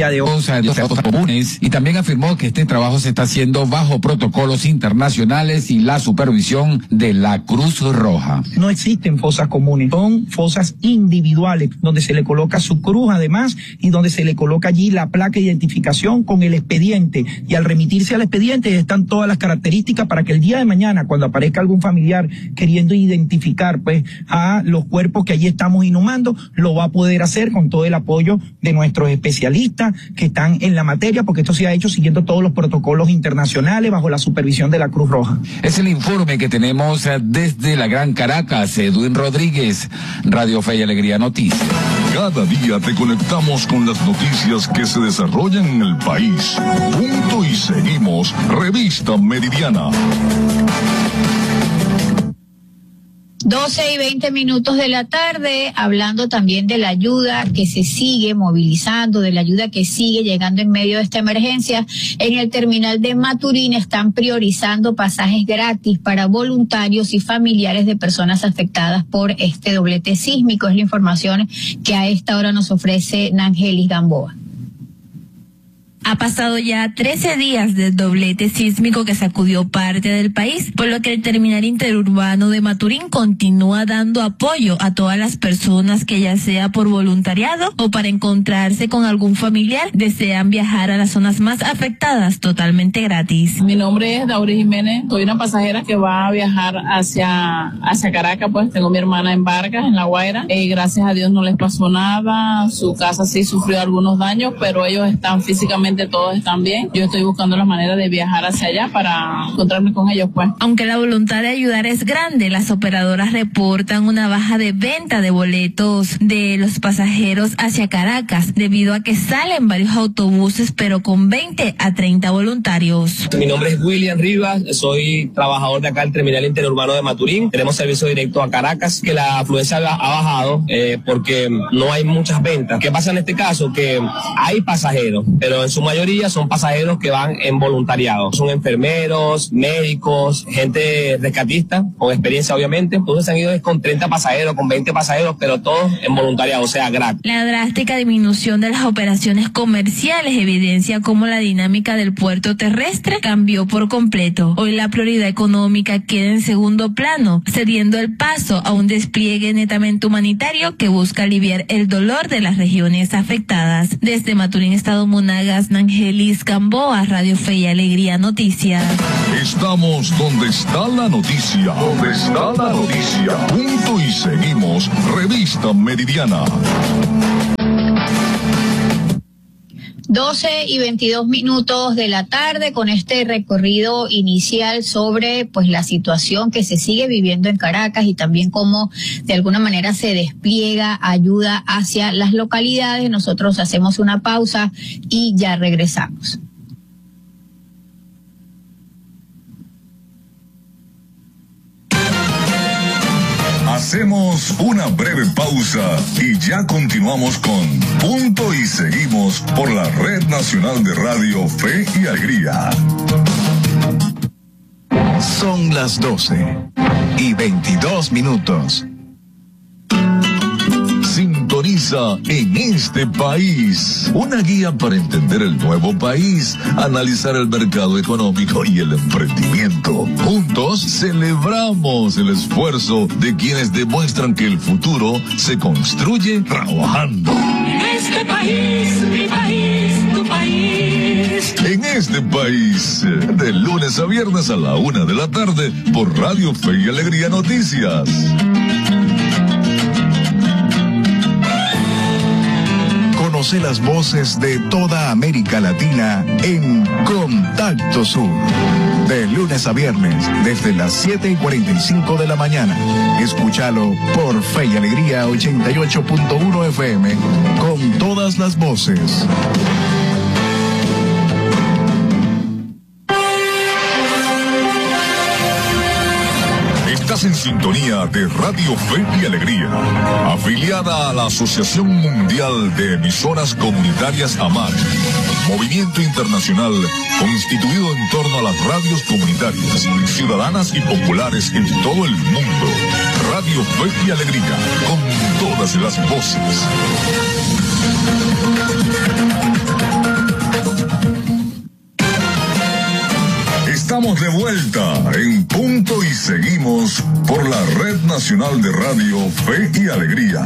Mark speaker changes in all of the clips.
Speaker 1: día de hoy.
Speaker 2: Comunes, y también afirmó que este trabajo se está haciendo bajo protocolos internacionales y la supervisión de la Cruz Roja.
Speaker 1: No existen fosas comunes, son fosas individuales, donde se le coloca su cruz además y donde se le coloca allí la placa de identificación con el expediente, y al remitirse al expediente están todas las características para que el día de mañana, cuando aparezca algún familiar queriendo identificar pues a los cuerpos que allí estamos inhumando, lo va a poder hacer con todo el apoyo de nuestros especialistas que están en la materia, porque esto se ha hecho siguiendo todos los protocolos internacionales bajo la supervisión de la Cruz Roja.
Speaker 2: Es el informe que tenemos desde la Gran Caracas. Edwin Rodríguez, Radio Fe y Alegría Noticias.
Speaker 3: Cada día te conectamos con las noticias que se desarrollan en el país. Punto y seguimos. Revista Meridiana.
Speaker 4: 12:20 de la tarde, hablando también de la ayuda que se sigue movilizando, de la ayuda que sigue llegando en medio de esta emergencia. En el terminal de Maturín están priorizando pasajes gratis para voluntarios y familiares de personas afectadas por este doblete sísmico. Es la información que a esta hora nos ofrece Nangelis Gamboa.
Speaker 5: Ha pasado ya 13 días del doblete sísmico que sacudió parte del país, por lo que el terminal interurbano de Maturín continúa dando apoyo a todas las personas que, ya sea por voluntariado o para encontrarse con algún familiar, desean viajar a las zonas más afectadas totalmente gratis.
Speaker 6: Mi nombre es Dauri Jiménez, soy una pasajera que va a viajar hacia Caracas, pues tengo mi hermana en Vargas, en La Guaira, y gracias a Dios no les pasó nada, su casa sí sufrió algunos daños, pero ellos están físicamente, todos están bien. Yo estoy buscando la manera de viajar hacia allá para encontrarme con ellos, pues.
Speaker 5: Aunque la voluntad de ayudar es grande, las operadoras reportan una baja de venta de boletos de los pasajeros hacia Caracas, debido a que salen varios autobuses, pero con 20 a 30 voluntarios.
Speaker 7: Mi nombre es William Rivas, soy trabajador de acá del terminal interurbano de Maturín. Tenemos servicio directo a Caracas, que la afluencia ha bajado porque no hay muchas ventas. ¿Qué pasa en este caso? Que hay pasajeros, pero en su mayoría son pasajeros que van en voluntariado. Son enfermeros, médicos, gente rescatista, con experiencia obviamente. Entonces han ido con 30 pasajeros, con 20 pasajeros, pero todos en voluntariado, o sea, gratis.
Speaker 5: La drástica disminución de las operaciones comerciales evidencia cómo la dinámica del puerto terrestre cambió por completo. Hoy la prioridad económica queda en segundo plano, cediendo el paso a un despliegue netamente humanitario que busca aliviar el dolor de las regiones afectadas. Desde Maturín, Estado Monagas, Nangelis Gamboa, Radio Fe y Alegría Noticias.
Speaker 3: Estamos donde está la noticia. Donde está la noticia. Punto y seguimos. Revista Meridiana.
Speaker 4: 12:22 de la tarde, con este recorrido inicial sobre pues la situación que se sigue viviendo en Caracas y también cómo de alguna manera se despliega ayuda hacia las localidades. Nosotros hacemos una pausa y ya regresamos.
Speaker 3: Hacemos una breve pausa y ya continuamos con Punto y Seguimos por la Red Nacional de Radio Fe y Alegría.
Speaker 8: Son las 12:22.
Speaker 3: Sintoniza En Este País, una guía para entender el nuevo país, analizar el mercado económico y el emprendimiento. Juntos celebramos el esfuerzo de quienes demuestran que el futuro se construye trabajando.
Speaker 9: En este país, mi país, tu país.
Speaker 3: En Este País, de lunes a viernes a la 1 de la tarde por Radio Fe y Alegría Noticias.
Speaker 8: Conoce las voces de toda América Latina en Contacto Sur. De lunes a viernes, desde las 7:45 de la mañana. Escúchalo por Fe y Alegría 88.1 FM, con todas las voces.
Speaker 3: Estás en sintonía de Radio Fe y Alegría, afiliada a la Asociación Mundial de Emisoras Comunitarias AMAC, movimiento internacional constituido en torno a las radios comunitarias, ciudadanas y populares en todo el mundo. Radio Fe y Alegría, con todas las voces. Estamos de vuelta en Punto y Seguimos por la Red Nacional de Radio Fe y Alegría.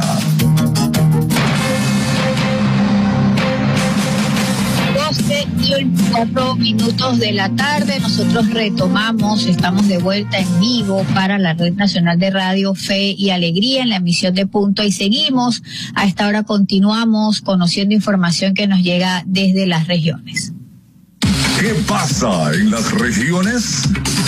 Speaker 4: 12:04 de la tarde, nosotros retomamos, estamos de vuelta en vivo para la Red Nacional de Radio Fe y Alegría en la emisión de Punto y Seguimos. A esta hora continuamos conociendo información que nos llega desde las regiones.
Speaker 3: ¿Qué pasa en las regiones?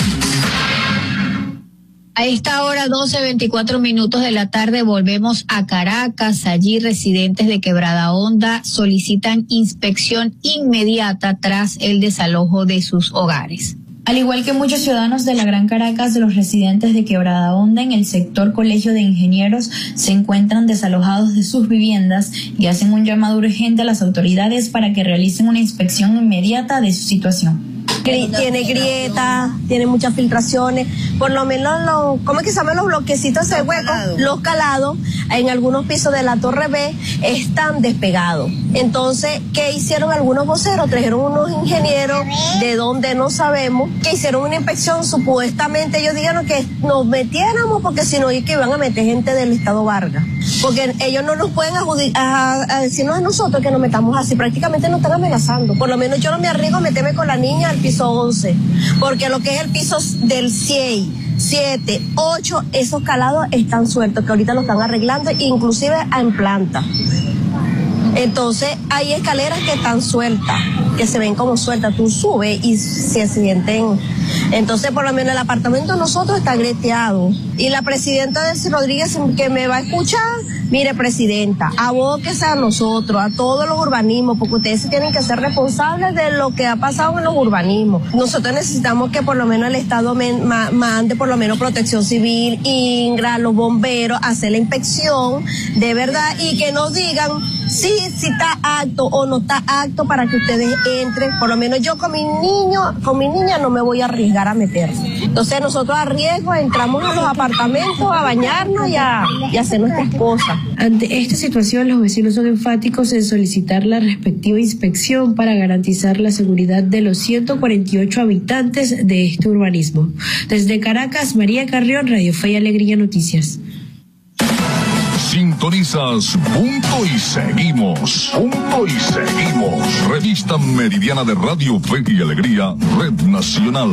Speaker 4: A esta hora, 12:24 de la tarde, volvemos a Caracas. Allí residentes de Quebrada Honda solicitan inspección inmediata tras el desalojo de sus hogares.
Speaker 10: Al igual que muchos ciudadanos de la Gran Caracas, los residentes de Quebrada Honda en el sector Colegio de Ingenieros se encuentran desalojados de sus viviendas y hacen un llamado urgente a las autoridades para que realicen una inspección inmediata de su situación.
Speaker 11: Tiene grietas, tiene muchas filtraciones, por lo menos ¿cómo es que se llaman los bloquecitos de hueco? Los calados, en algunos pisos de la Torre B están despegados. Entonces, ¿qué hicieron algunos voceros? Trajeron unos ingenieros de donde no sabemos, que hicieron una inspección, supuestamente ellos dijeron que nos metiéramos porque si no, que iban a meter gente del Estado Vargas. Porque ellos no nos pueden a decirnos a nosotros que nos metamos así, prácticamente nos están amenazando. Por lo menos yo no me arriesgo a meterme con la niña al piso 11, porque lo que es el piso del 6, 7, 8, esos calados están sueltos, que ahorita lo están arreglando, inclusive en planta. Entonces hay escaleras que están sueltas, que se ven como sueltas, tú subes y se sienten. Entonces por lo menos el apartamento de nosotros está greteado. Y la presidenta Delcy Rodríguez, que me va a escuchar, mire presidenta, abóquese a nosotros, a todos los urbanismos, porque ustedes tienen que ser responsables de lo que ha pasado en los urbanismos. Nosotros necesitamos que por lo menos el Estado mande por lo menos Protección Civil, INGRA, los bomberos, hacer la inspección de verdad y que nos digan si está apto o no está apto para que ustedes entren. Por lo menos yo con mi niña no me voy a arriesgar a meterse. Entonces nosotros a riesgo entramos a los apartamentos a bañarnos y a hacer nuestras cosas.
Speaker 10: Ante esta situación, los vecinos son enfáticos en solicitar la respectiva inspección para garantizar la seguridad de los 148 habitantes de este urbanismo. Desde Caracas, María Carrión, Radio Fe y Alegría Noticias.
Speaker 3: Sintonizas Punto y Seguimos. Punto y Seguimos. Revista Meridiana de Radio Fe y Alegría, Red Nacional.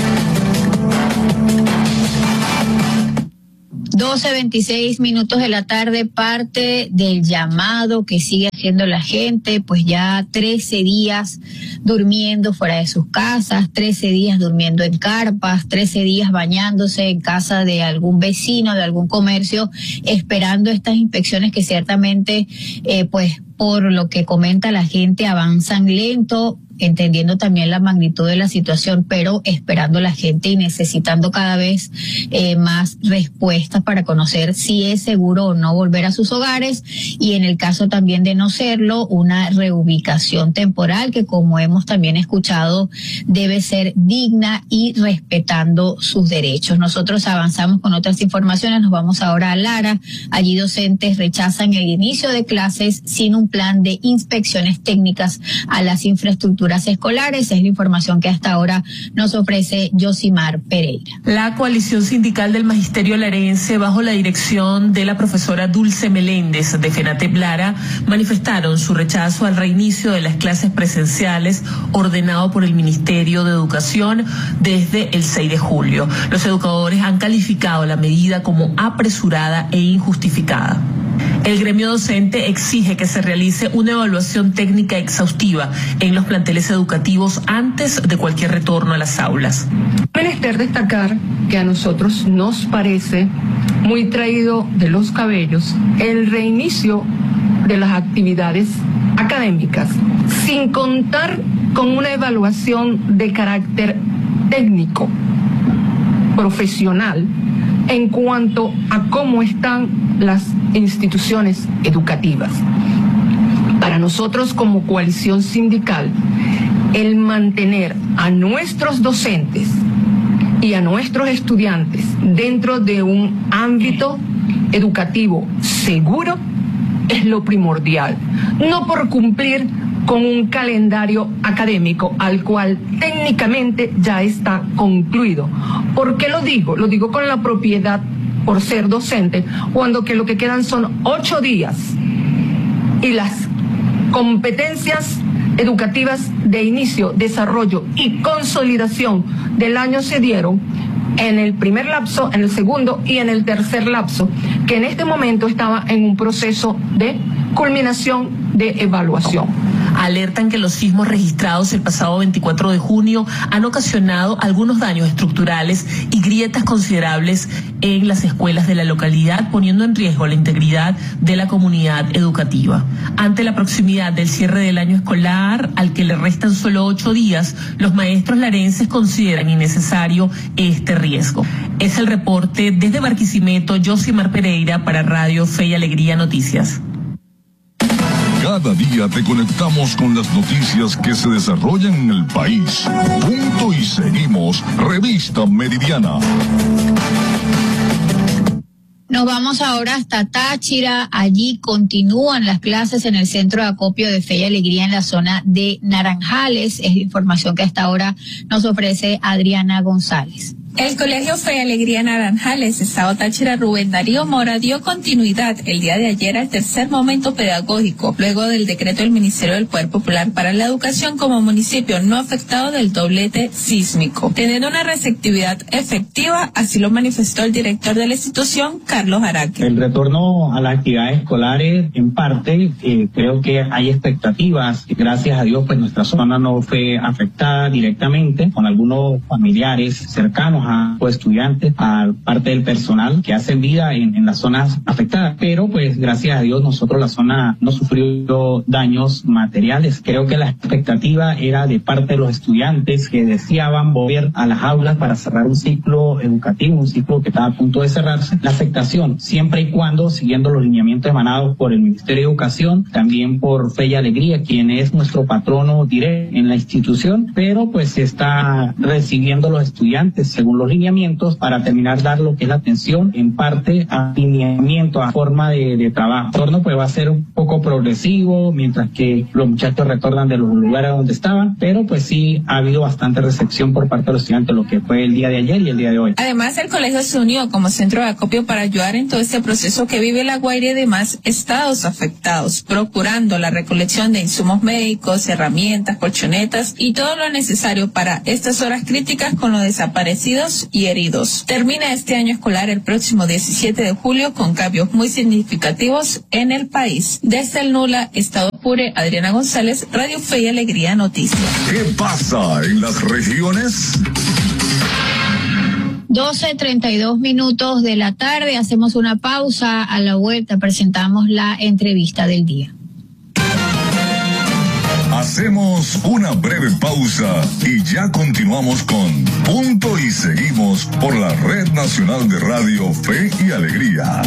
Speaker 4: 12:26 de la tarde, parte del llamado que sigue haciendo la gente, pues ya 13 días durmiendo fuera de sus casas, 13 días durmiendo en carpas, 13 días bañándose en casa de algún vecino, de algún comercio, esperando estas inspecciones que ciertamente, pues por lo que comenta la gente, avanzan lento, entendiendo también la magnitud de la situación, pero esperando la gente y necesitando cada vez más respuestas para conocer si es seguro o no volver a sus hogares, y en el caso también de no serlo, una reubicación temporal que, como hemos también escuchado, debe ser digna y respetando sus derechos. Nosotros avanzamos con otras informaciones, nos vamos ahora a Lara. Allí docentes rechazan el inicio de clases sin un plan de inspecciones técnicas a las infraestructuras escolares. Es la información que hasta ahora nos ofrece Yosimar Pereira.
Speaker 12: La coalición sindical del magisterio larense, bajo la dirección de la profesora Dulce Meléndez de FENATEP Lara, manifestaron su rechazo al reinicio de las clases presenciales ordenado por el Ministerio de Educación desde el 6 de julio. Los educadores han calificado la medida como apresurada e injustificada. El gremio docente exige que se realice una evaluación técnica exhaustiva en los planteles educativos antes de cualquier retorno a las aulas.
Speaker 13: Es menester destacar que a nosotros nos parece muy traído de los cabellos el reinicio de las actividades académicas sin contar con una evaluación de carácter técnico, profesional, en cuanto a cómo están las instituciones educativas. Para nosotros como coalición sindical, el mantener a nuestros docentes y a nuestros estudiantes dentro de un ámbito educativo seguro es lo primordial, no por cumplir con un calendario académico al cual técnicamente ya está concluido. ¿Por qué lo digo? Lo digo con la propiedad por ser docente, cuando que lo que quedan son 8 días y las competencias educativas de inicio, desarrollo y consolidación del año se dieron en el primer lapso, en el segundo y en el tercer lapso, que en este momento estaba en un proceso de culminación de evaluación.
Speaker 12: Alertan que los sismos registrados el pasado 24 de junio han ocasionado algunos daños estructurales y grietas considerables en las escuelas de la localidad, poniendo en riesgo la integridad de la comunidad educativa. Ante la proximidad del cierre del año escolar, al que le restan solo 8 días, los maestros larenses consideran innecesario este riesgo. Es el reporte desde Barquisimeto, Josimar Pereira para Radio Fe y Alegría Noticias.
Speaker 3: Cada día te conectamos con las noticias que se desarrollan en el país. Punto y seguimos. Revista Meridiana.
Speaker 4: Nos vamos ahora hasta Táchira. Allí continúan las clases en el Centro de Acopio de Fe y Alegría en la zona de Naranjales. Es la información que hasta ahora nos ofrece Adriana González.
Speaker 5: El Colegio Fe y Alegría Naranjales, Estado Táchira, Rubén Darío Mora, dio continuidad el día de ayer al tercer momento pedagógico, luego del decreto del Ministerio del Poder Popular para la Educación como municipio no afectado del doblete sísmico, teniendo una receptividad efectiva, así lo manifestó el director de la institución, Carlos Araque.
Speaker 14: El retorno a las actividades escolares, en parte, creo que hay expectativas. Gracias a Dios, pues nuestra zona no fue afectada directamente, con algunos familiares cercanos a estudiantes, a parte del personal que hacen vida en las zonas afectadas, pero pues gracias a Dios nosotros la zona no sufrió daños materiales. Creo que la expectativa era de parte de los estudiantes que deseaban volver a las aulas para cerrar un ciclo educativo, un ciclo que estaba a punto de cerrarse. La aceptación, siempre y cuando siguiendo los lineamientos emanados por el Ministerio de Educación, también por Fe y Alegría, quien es nuestro patrono directo en la institución, pero pues se está recibiendo los estudiantes según los lineamientos para terminar dar lo que es la atención en parte a lineamiento, a forma de trabajo. El retorno pues va a ser un poco progresivo mientras que los muchachos retornan de los lugares donde estaban, pero pues sí ha habido bastante recepción por parte de los estudiantes, lo que fue el día de ayer y el día de hoy.
Speaker 5: Además, el colegio se unió como centro de acopio para ayudar en todo este proceso que vive La Guaira y demás estados afectados, procurando la recolección de insumos médicos, herramientas, colchonetas y todo lo necesario para estas horas críticas con los desaparecidos y heridos. Termina este año escolar el próximo 17 de julio con cambios muy significativos en el país. Desde el Nula, Estado Apure, Adriana González, Radio Fe y Alegría Noticias.
Speaker 3: ¿Qué pasa en las regiones?
Speaker 4: 12:32 de la tarde, hacemos una pausa. A la vuelta presentamos la entrevista del día.
Speaker 3: Hacemos una breve pausa y ya continuamos con Punto y Seguimos por la Red Nacional de Radio Fe y Alegría.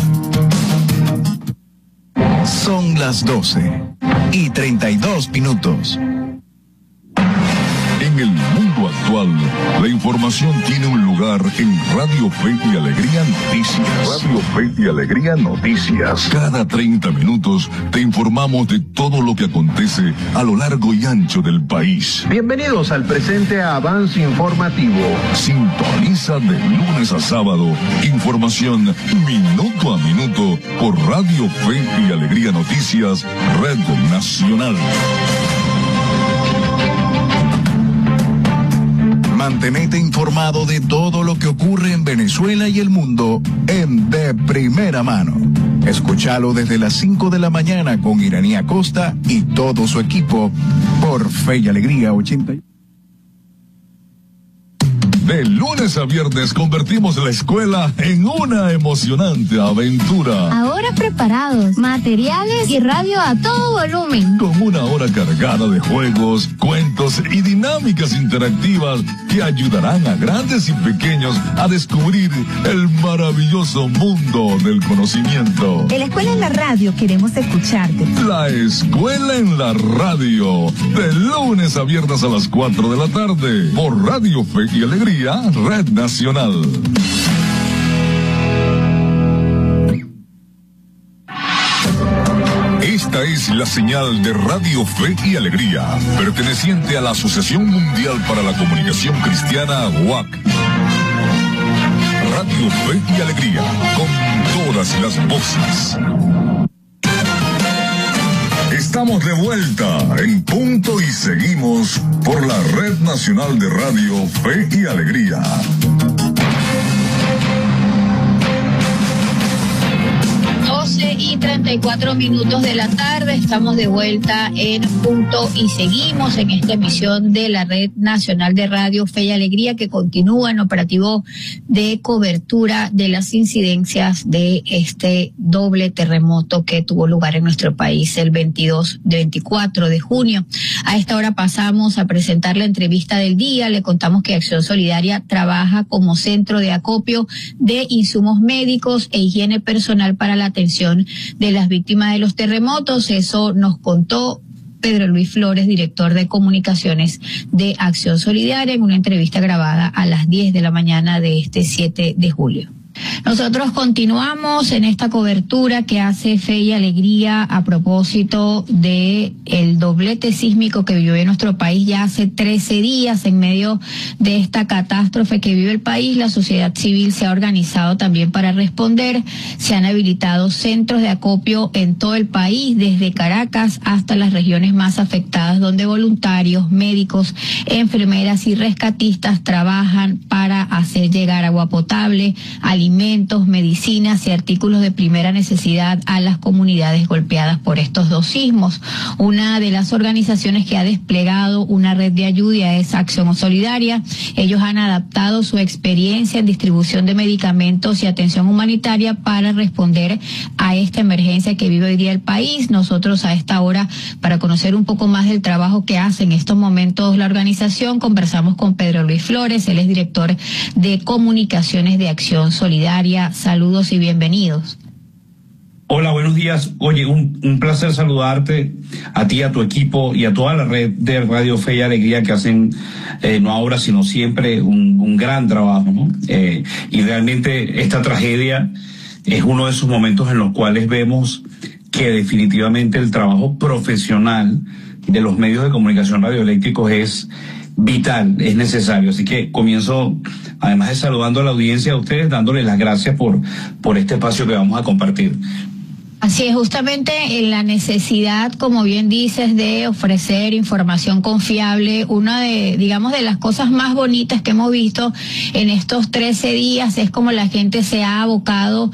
Speaker 8: Son las 12:32.
Speaker 3: En el mundo actual, la información tiene un lugar en Radio Fe y Alegría Noticias. Radio Fe y Alegría Noticias. Cada 30 minutos te informamos de todo lo que acontece a lo largo y ancho del país.
Speaker 15: Bienvenidos al presente avance informativo.
Speaker 3: Sintoniza de lunes a sábado información minuto a minuto por Radio Fe y Alegría Noticias, Red Nacional.
Speaker 8: Mantenete informado de todo lo que ocurre en Venezuela y el mundo en De Primera Mano. Escúchalo desde las 5 de la mañana con Iraní Acosta y todo su equipo por Fe y Alegría 80.
Speaker 3: De lunes a viernes convertimos la escuela en una emocionante aventura.
Speaker 16: Ahora preparados, materiales y radio a todo volumen.
Speaker 3: Con una hora cargada de juegos, cuentos y dinámicas interactivas que ayudarán a grandes y pequeños a descubrir el maravilloso mundo del conocimiento.
Speaker 17: En la escuela en la radio queremos escucharte.
Speaker 3: La escuela en la radio, de lunes a viernes a las 4 de la tarde, por Radio Fe y Alegría, Red Nacional. Esta Esta es la señal de Radio Fe y Alegría, perteneciente a la Asociación Mundial para la Comunicación Cristiana, WAC. Radio Fe y Alegría, con todas las voces. Estamos de vuelta en punto y seguimos por la Red Nacional de Radio Fe y Alegría.
Speaker 4: 12:34 de la tarde, estamos de vuelta en punto y seguimos en esta emisión de la Red Nacional de Radio Fe y Alegría, que continúa en operativo de cobertura de las incidencias de este doble terremoto que tuvo lugar en nuestro país el 24 de junio. A esta hora pasamos a presentar la entrevista del día. Le contamos que Acción Solidaria trabaja como centro de acopio de insumos médicos e higiene personal para la atención de las víctimas de los terremotos. Eso nos contó Pedro Luis Flores, director de comunicaciones de Acción Solidaria, en una entrevista grabada a las 10 de la mañana de este 7 de julio. Nosotros continuamos en esta cobertura que hace Fe y Alegría a propósito de el doblete sísmico que vivió en nuestro país ya hace 13 días. En medio de esta catástrofe que vive el país, la sociedad civil se ha organizado también para responder. Se han habilitado centros de acopio en todo el país, desde Caracas hasta las regiones más afectadas, donde voluntarios, médicos, enfermeras y rescatistas trabajan para hacer llegar agua potable, alimentos, medicinas y artículos de primera necesidad a las comunidades golpeadas por estos dos sismos. Una de las organizaciones que ha desplegado una red de ayuda es Acción Solidaria. Ellos han adaptado su experiencia en distribución de medicamentos y atención humanitaria para responder a esta emergencia que vive hoy día el país. Nosotros a esta hora, para conocer un poco más del trabajo que hace en estos momentos la organización, conversamos con Pedro Luis Flores. Él es director de comunicaciones de Acción Solidaria. Saludos y bienvenidos.
Speaker 18: Hola, buenos días. Oye, un placer saludarte a ti, a tu equipo y a toda la red de Radio Fe y Alegría que hacen, no ahora, sino siempre, un gran trabajo, ¿no? Y realmente esta tragedia es uno de esos momentos en los cuales vemos que definitivamente el trabajo profesional de los medios de comunicación radioeléctricos es vital, es necesario. Así que comienzo, además de saludando a la audiencia, a ustedes, dándoles las gracias por este espacio que vamos a compartir.
Speaker 4: Así es, justamente en la necesidad, como bien dices, de ofrecer información confiable. Una de las cosas más bonitas que hemos visto en estos 13 días es como la gente se ha abocado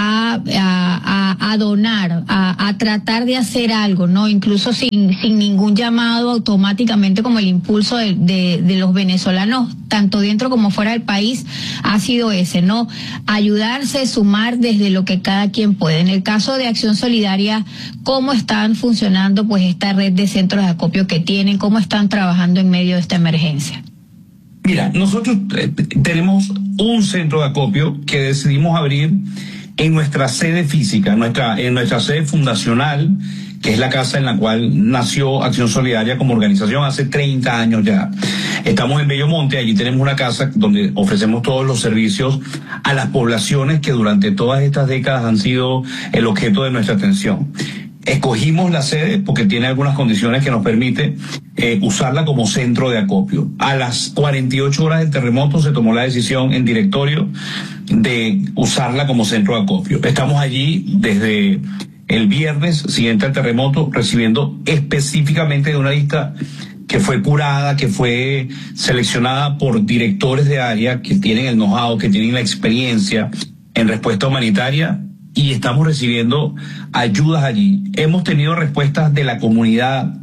Speaker 4: a donar, a tratar de hacer algo, ¿no? Incluso sin ningún llamado, automáticamente, como el impulso de los venezolanos, tanto dentro como fuera del país, ha sido ese, ¿no? Ayudarse, sumar desde lo que cada quien puede. En el caso de Acción Solidaria, ¿cómo están funcionando pues esta red de centros de acopio que tienen? ¿Cómo están trabajando en medio de esta emergencia?
Speaker 18: Mira, nosotros tenemos un centro de acopio que decidimos abrir en nuestra sede física, en nuestra sede fundacional, que es la casa en la cual nació Acción Solidaria como organización hace 30 años ya. Estamos en Bellomonte, allí tenemos una casa donde ofrecemos todos los servicios a las poblaciones que durante todas estas décadas han sido el objeto de nuestra atención. Escogimos la sede porque tiene algunas condiciones que nos permite usarla como centro de acopio. A las 48 horas del terremoto se tomó la decisión en directorio de usarla como centro de acopio. Estamos allí desde el viernes siguiente al terremoto, recibiendo específicamente de una lista que fue curada, que fue seleccionada por directores de área que tienen el know-how, que tienen la experiencia en respuesta humanitaria, y estamos recibiendo ayudas allí. Hemos tenido respuestas de la comunidad,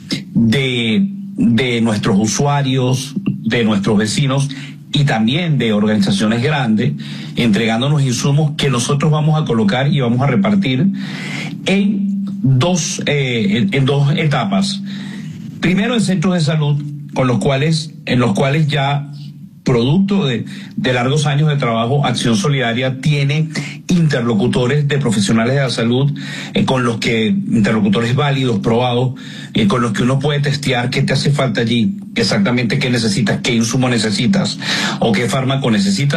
Speaker 18: de nuestros usuarios, de nuestros vecinos y también de organizaciones grandes, entregándonos insumos que nosotros vamos a colocar y vamos a repartir en dos etapas. Primero, en centros de salud, en los cuales ya, producto de largos años de trabajo, Acción Solidaria tiene interlocutores de profesionales de la salud, interlocutores válidos, probados, con los que uno puede testear qué te hace falta allí, exactamente qué necesitas, qué insumo necesitas o qué fármaco necesitas,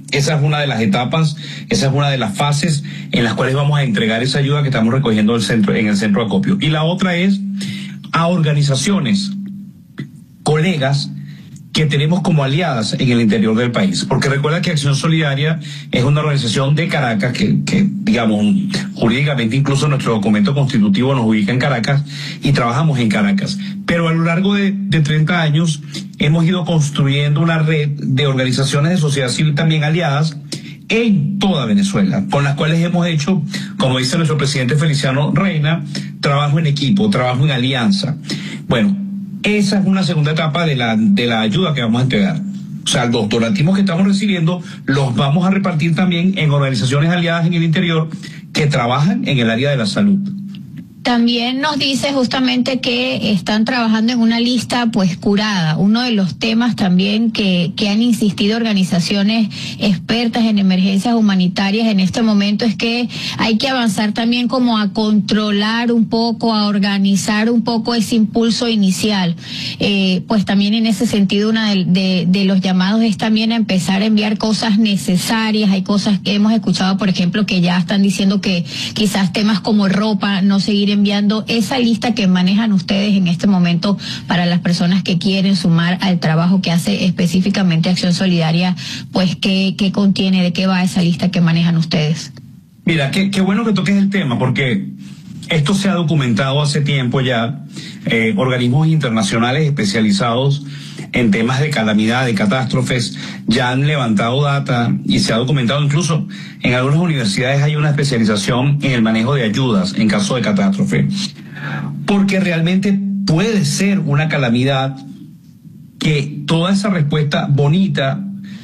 Speaker 18: Esa es una de las etapas, esa es una de las fases en las cuales vamos a entregar esa ayuda que estamos recogiendo en el centro de acopio. Y la otra es a organizaciones, colegas que tenemos como aliadas en el interior del país. Porque recuerda que Acción Solidaria es una organización de Caracas que digamos, jurídicamente incluso nuestro documento constitutivo nos ubica en Caracas y trabajamos en Caracas. Pero a lo largo de 30 años hemos ido construyendo una red de organizaciones de sociedad civil también aliadas en toda Venezuela, con las cuales hemos hecho, como dice nuestro presidente Feliciano Reina, trabajo en equipo, trabajo en alianza. Bueno, esa es una segunda etapa de la ayuda que vamos a entregar. O sea, los donativos que estamos recibiendo los vamos a repartir también en organizaciones aliadas en el interior que trabajan en el área de la salud.
Speaker 4: También nos dice justamente que están trabajando en una lista pues curada. Uno de los temas también que han insistido organizaciones expertas en emergencias humanitarias en este momento es que hay que avanzar también como a controlar un poco, a organizar un poco ese impulso inicial. Pues también en ese sentido uno de los llamados es también a empezar a enviar cosas necesarias. Hay cosas que hemos escuchado, por ejemplo, que ya están diciendo que quizás temas como ropa, no seguir enviando esa lista que manejan ustedes en este momento para las personas que quieren sumar al trabajo que hace específicamente Acción Solidaria, pues ¿qué contiene, de qué va esa lista que manejan ustedes?
Speaker 18: Mira, qué bueno que toques el tema, porque esto se ha documentado hace tiempo ya. Organismos internacionales especializados en temas de calamidad, de catástrofes, ya han levantado data y se ha documentado, incluso en algunas universidades hay una especialización en el manejo de ayudas en caso de catástrofe, porque realmente puede ser una calamidad que toda esa respuesta bonita,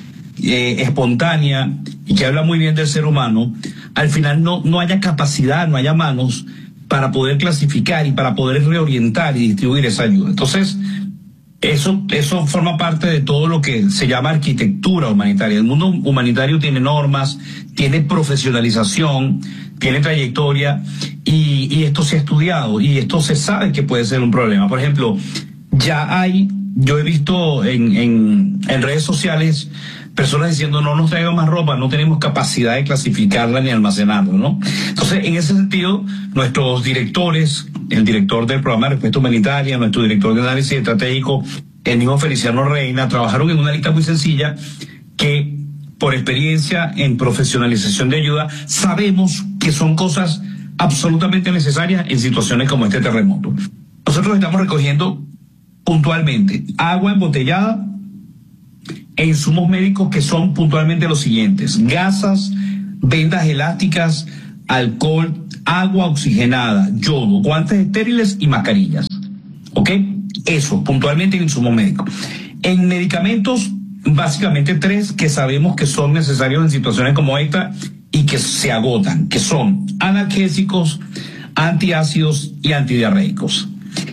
Speaker 18: espontánea y que habla muy bien del ser humano, al final no haya capacidad, no haya manos para poder clasificar y para poder reorientar y distribuir esa ayuda. Entonces, eso forma parte de todo lo que se llama arquitectura humanitaria. El mundo humanitario tiene normas, tiene profesionalización, tiene trayectoria y esto se ha estudiado y esto se sabe que puede ser un problema. Por ejemplo, yo he visto en redes sociales personas diciendo no nos traigan más ropa, no tenemos capacidad de clasificarla ni almacenarla, ¿no? Entonces, en ese sentido, nuestros directores, el director del programa de respuesta humanitaria, nuestro director de análisis estratégico, el mismo Feliciano Reina, trabajaron en una lista muy sencilla que, por experiencia en profesionalización de ayuda, sabemos que son cosas absolutamente necesarias en situaciones como este terremoto. Nosotros estamos recogiendo puntualmente agua embotellada e insumos médicos que son puntualmente los siguientes: gasas, vendas elásticas, alcohol, agua oxigenada, yodo, guantes estériles y mascarillas. ¿Ok? Eso, puntualmente en insumos médicos. En medicamentos, básicamente 3 que sabemos que son necesarios en situaciones como esta y que se agotan, que son analgésicos, antiácidos y antidiarreicos.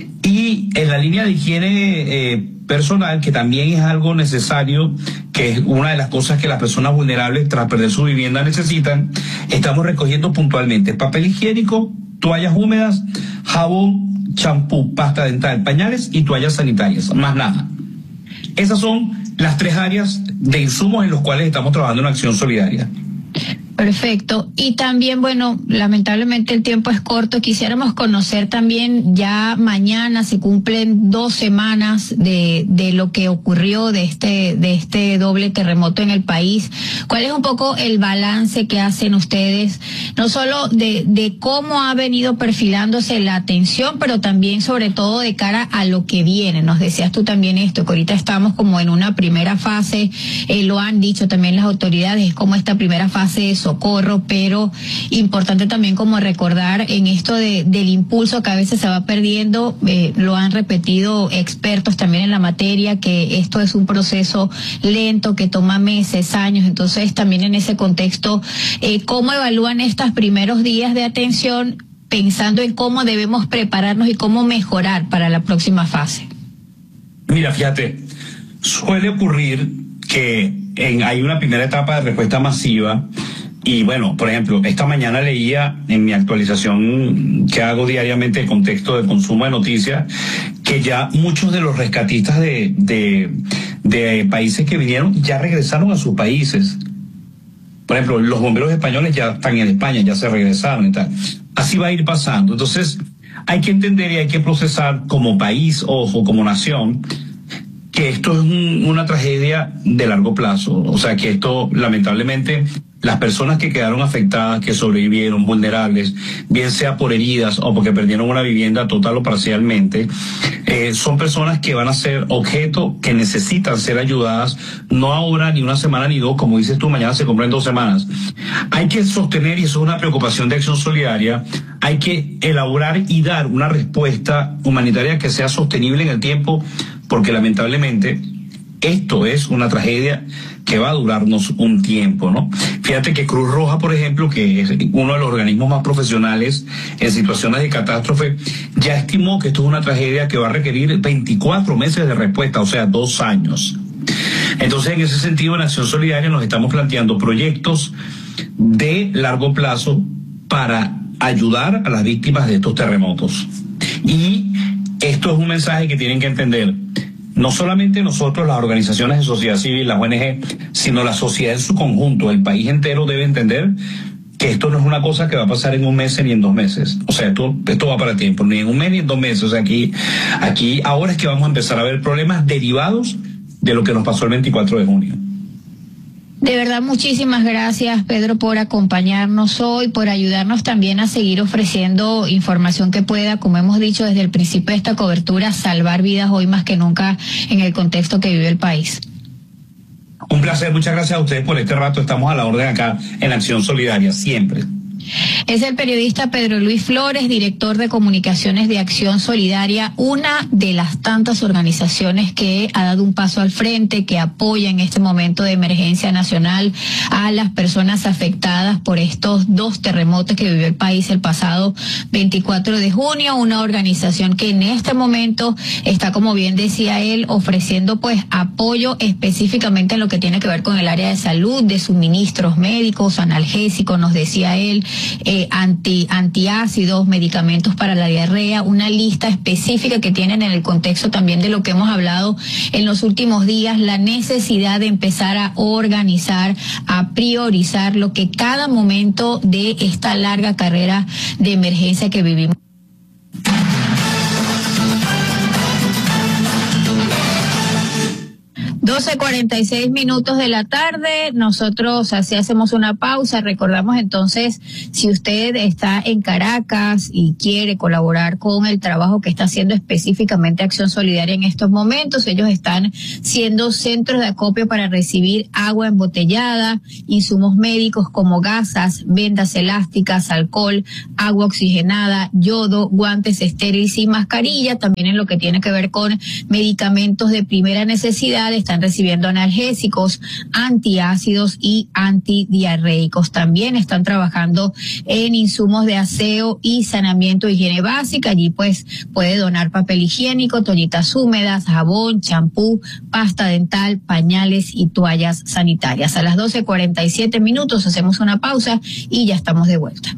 Speaker 18: Y en la línea de higiene personal, que también es algo necesario, que es una de las cosas que las personas vulnerables tras perder su vivienda necesitan, estamos recogiendo puntualmente papel higiénico, toallas húmedas, jabón, champú, pasta dental, pañales y toallas sanitarias, más nada. Esas son las 3 áreas de insumos en los cuales estamos trabajando en Acción Solidaria.
Speaker 4: Perfecto. Y también, bueno, lamentablemente el tiempo es corto. Quisiéramos conocer también, ya mañana se cumplen 2 semanas de lo que ocurrió de este doble terremoto en el país. ¿Cuál es un poco el balance que hacen ustedes, no solo de cómo ha venido perfilándose la atención, pero también sobre todo de cara a lo que viene? Nos decías tú también esto, que ahorita estamos como en una primera fase, lo han dicho también las autoridades, es como esta primera fase de socorro, pero importante también como recordar en esto del impulso que a veces se va perdiendo, lo han repetido expertos también en la materia, que esto es un proceso lento que toma meses, años. Entonces también en ese contexto, ¿cómo evalúan estos primeros días de atención pensando en cómo debemos prepararnos y cómo mejorar para la próxima fase?
Speaker 18: Mira, fíjate, suele ocurrir que hay una primera etapa de respuesta masiva. Y bueno, por ejemplo, esta mañana leía en mi actualización que hago diariamente el contexto de consumo de noticias, que ya muchos de los rescatistas de países que vinieron ya regresaron a sus países. Por ejemplo, los bomberos españoles ya están en España, ya se regresaron y tal. Así va a ir pasando. Entonces, hay que entender y hay que procesar como país, ojo, como nación, que esto es una tragedia de largo plazo. O sea, que esto, lamentablemente, las personas que quedaron afectadas, que sobrevivieron, vulnerables, bien sea por heridas o porque perdieron una vivienda total o parcialmente, son personas que van a ser objeto, que necesitan ser ayudadas, no ahora, ni una semana, ni dos, como dices tú, mañana se compra en 2 semanas. Hay que sostener, y eso es una preocupación de Acción Solidaria, hay que elaborar y dar una respuesta humanitaria que sea sostenible en el tiempo, porque lamentablemente esto es una tragedia que va a durarnos un tiempo, ¿no? Fíjate que Cruz Roja, por ejemplo, que es uno de los organismos más profesionales en situaciones de catástrofe, ya estimó que esto es una tragedia que va a requerir 24 meses de respuesta, o sea, 2 años. Entonces, en ese sentido, en Acción Solidaria nos estamos planteando proyectos de largo plazo para ayudar a las víctimas de estos terremotos. Y esto es un mensaje que tienen que entender. No solamente nosotros, las organizaciones de sociedad civil, las ONG, sino la sociedad en su conjunto, el país entero debe entender que esto no es una cosa que va a pasar en 1 mes ni en 2 meses. O sea, esto va para tiempo, ni en 1 mes ni en 2 meses. O sea, aquí ahora es que vamos a empezar a ver problemas derivados de lo que nos pasó el 24 de junio.
Speaker 4: De verdad, muchísimas gracias, Pedro, por acompañarnos hoy, por ayudarnos también a seguir ofreciendo información que pueda, como hemos dicho desde el principio de esta cobertura, salvar vidas hoy más que nunca en el contexto que vive el país.
Speaker 18: Un placer, muchas gracias a ustedes por este rato. Estamos a la orden acá en Acción Solidaria, siempre.
Speaker 4: Es el periodista Pedro Luis Flores, director de comunicaciones de Acción Solidaria, una de las tantas organizaciones que ha dado un paso al frente, que apoya en este momento de emergencia nacional a las personas afectadas por estos 2 terremotos que vivió el país el pasado 24 de junio, una organización que en este momento está, como bien decía él, ofreciendo pues apoyo específicamente en lo que tiene que ver con el área de salud, de suministros médicos, analgésicos, nos decía él, antiácidos, medicamentos para la diarrea, una lista específica que tienen en el contexto también de lo que hemos hablado en los últimos días, la necesidad de empezar a organizar, a priorizar lo que cada momento de esta larga carrera de emergencia que vivimos. 12:46 de la tarde, nosotros así hacemos una pausa. Recordamos entonces, si usted está en Caracas y quiere colaborar con el trabajo que está haciendo específicamente Acción Solidaria en estos momentos, ellos están siendo centros de acopio para recibir agua embotellada, insumos médicos como gasas, vendas elásticas, alcohol, agua oxigenada, yodo, guantes estériles y mascarilla. También en lo que tiene que ver con medicamentos de primera necesidad, están recibiendo analgésicos, antiácidos y antidiarreicos. También están trabajando en insumos de aseo y saneamiento e higiene básica. Allí pues puede donar papel higiénico, toallitas húmedas, jabón, champú, pasta dental, pañales y toallas sanitarias. A las 12:47 hacemos una pausa y ya estamos de vuelta.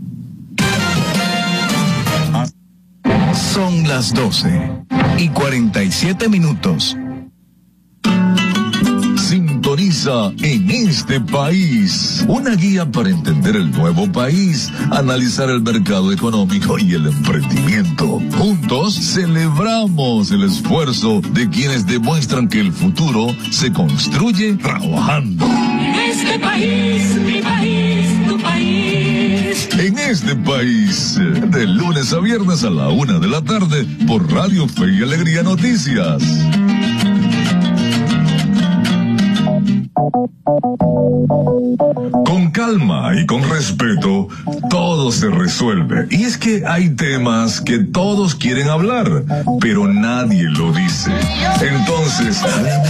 Speaker 8: Son las 12:47. Sintoniza En Este País, una guía para entender el nuevo país, analizar el mercado económico y el emprendimiento. Juntos celebramos el esfuerzo de quienes demuestran que el futuro se construye trabajando.
Speaker 9: En este país, mi país, tu país.
Speaker 3: En Este País, de lunes a viernes a la 1 de la tarde, por Radio Fe y Alegría Noticias. Con calma y con respeto, todo se resuelve. Y es que hay temas que todos quieren hablar, pero nadie lo dice. Entonces,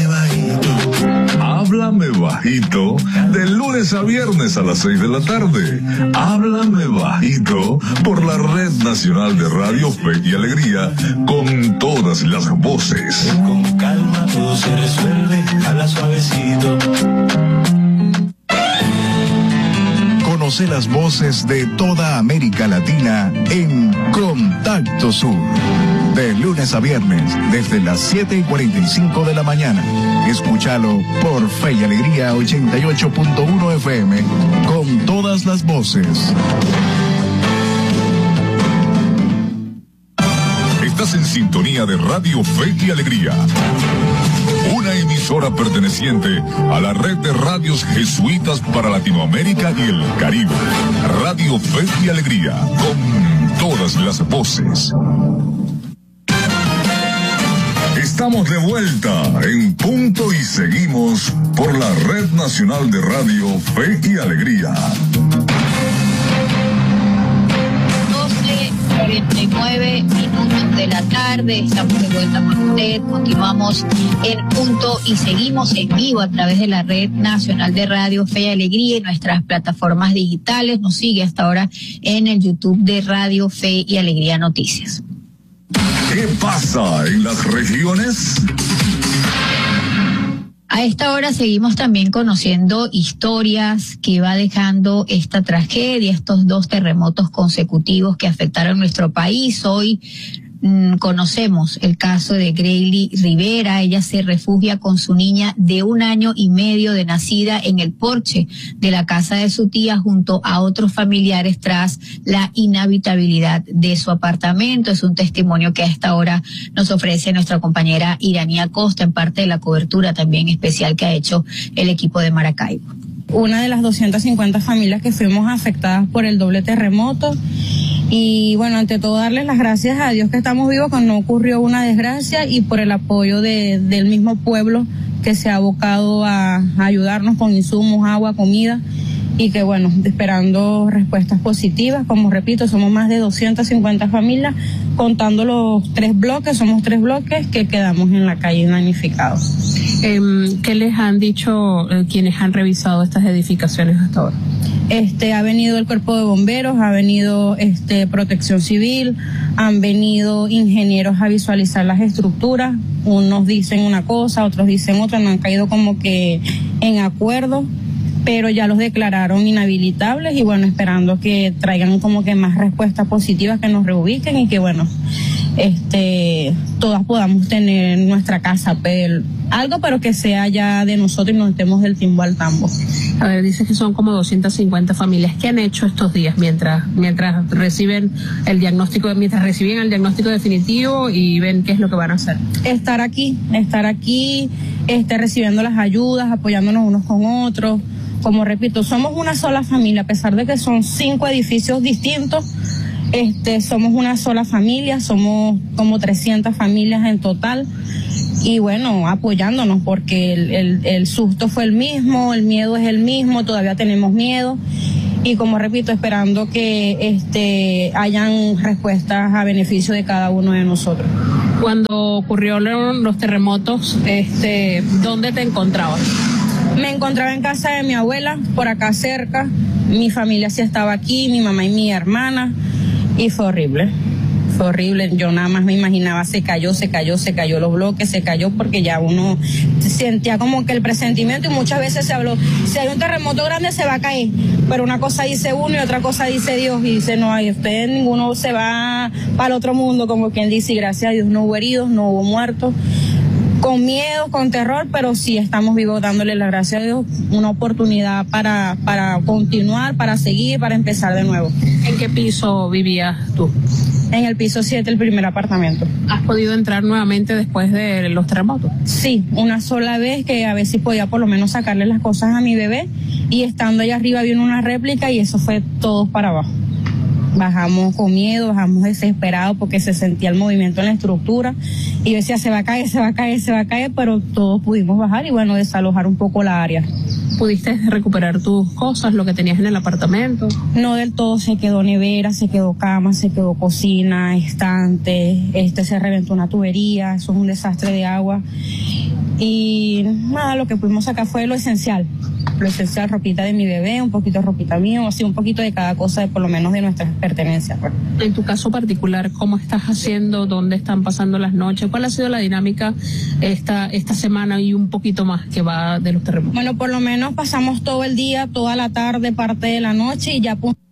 Speaker 3: háblame bajito, de lunes a viernes a las 6 de la tarde. Háblame bajito por la Red Nacional de Radio Fe y Alegría, con todas las voces.
Speaker 19: Con calma todo se resuelve, habla suavecito.
Speaker 8: Conoce las voces de toda América Latina en Contacto Sur. De lunes a viernes, desde las 7:45 de la mañana. Escúchalo por Fe y Alegría 88.1 FM, con todas las voces.
Speaker 3: Estás en sintonía de Radio Fe y Alegría, una emisora perteneciente a la red de radios jesuitas para Latinoamérica y el Caribe. Radio Fe y Alegría, con todas las voces. Estamos de vuelta en punto y seguimos por la Red Nacional de Radio Fe y Alegría.
Speaker 4: 12:49 minutos de la tarde, estamos de vuelta con usted, continuamos en punto y seguimos en vivo a través de la Red Nacional de Radio Fe y Alegría y nuestras plataformas digitales. Nos sigue hasta ahora en el YouTube de Radio Fe y Alegría Noticias.
Speaker 3: ¿Qué pasa en las regiones?
Speaker 4: A esta hora seguimos también conociendo historias que va dejando esta tragedia, estos 2 terremotos consecutivos que afectaron nuestro país. Hoy conocemos el caso de Greyly Rivera. Ella se refugia con su niña de 1 año y medio de nacida en el porche de la casa de su tía junto a otros familiares tras la inhabitabilidad de su apartamento. Es un testimonio que a esta hora nos ofrece nuestra compañera Iranía Costa en parte de la cobertura también especial que ha hecho el equipo de Maracaibo.
Speaker 20: Una de las 250 familias que fuimos afectadas por el doble terremoto. Y bueno, ante todo darles las gracias a Dios que estamos vivos, que no ocurrió una desgracia, y por el apoyo del mismo pueblo que se ha abocado a ayudarnos con insumos, agua, comida, y que bueno, esperando respuestas positivas. Como repito, somos más de 250 familias, contando los 3 bloques, somos 3 bloques que quedamos en la calle damnificados.
Speaker 12: ¿Qué les han dicho quienes han revisado estas edificaciones hasta ahora?
Speaker 20: Ha venido el cuerpo de bomberos, ha venido protección civil, han venido ingenieros a visualizar las estructuras. Unos dicen una cosa, otros dicen otra, no han caído como que en acuerdo, pero ya los declararon inhabilitables y bueno, esperando que traigan como que más respuestas positivas, que nos reubiquen y que bueno, todas podamos tener nuestra casa, pero que sea ya de nosotros y no estemos del timbo al tambo.
Speaker 12: A ver, dices que son como 250 familias. ¿Qué han hecho estos días mientras reciben el diagnóstico definitivo y ven qué es lo que van a hacer?
Speaker 20: Estar aquí, recibiendo las ayudas, apoyándonos unos con otros. Como repito, somos una sola familia, a pesar de que son 5 edificios distintos. Somos una sola familia, somos como 300 familias en total. Y bueno, apoyándonos porque el susto fue el mismo, el miedo es el mismo, todavía tenemos miedo. Y como repito, esperando que hayan respuestas a beneficio de cada uno de nosotros.
Speaker 12: Cuando ocurrieron los terremotos, ¿dónde te encontrabas?
Speaker 20: Me encontraba en casa de mi abuela, por acá cerca. Mi familia sí estaba aquí, mi mamá y mi hermana. Y fue horrible. Yo nada más me imaginaba, se cayó los bloques, se cayó porque ya uno sentía como que el presentimiento, y muchas veces se habló, si hay un terremoto grande se va a caer, pero una cosa dice uno y otra cosa dice Dios, y dice no, usted ninguno se va para el otro mundo, como quien dice, y gracias a Dios no hubo heridos, no hubo muertos. Con miedo, con terror, pero sí estamos vivos, dándole las gracias a Dios, una oportunidad para continuar, para seguir, para empezar de nuevo.
Speaker 12: ¿En qué piso vivías tú?
Speaker 20: En el piso 7, el primer apartamento.
Speaker 12: ¿Has podido entrar nuevamente después de los terremotos?
Speaker 20: Sí, una sola vez, que a ver si podía por lo menos sacarle las cosas a mi bebé, y estando allá arriba vino una réplica y eso fue todo para abajo. Bajamos con miedo, bajamos desesperados porque se sentía el movimiento en la estructura y yo decía se va a caer, pero todos pudimos bajar y bueno, desalojar un poco la área.
Speaker 12: ¿Pudiste recuperar tus cosas, lo que tenías en el apartamento?
Speaker 20: No del todo, se quedó nevera, se quedó cama, se quedó cocina, estante, se reventó una tubería, eso es un desastre de agua. Y nada, lo que pudimos sacar fue lo esencial, ropita de mi bebé, un poquito de ropita mía, así un poquito de cada cosa, por lo menos de nuestras pertenencias.
Speaker 12: En tu caso particular, ¿cómo estás haciendo? ¿Dónde están pasando las noches? ¿Cuál ha sido la dinámica esta semana y un poquito más que va de los terremotos?
Speaker 20: Bueno, por lo menos pasamos todo el día, toda la tarde, parte de la noche y ya